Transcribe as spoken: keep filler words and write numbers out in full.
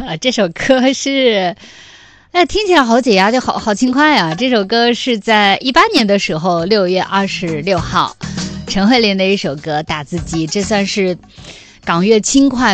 啊，这首歌是，哎，听起来好解压，就好好轻快啊！这首歌是在一八年的时候，六月二十六号，陈慧琳的一首歌《打字机》，这算是港乐轻快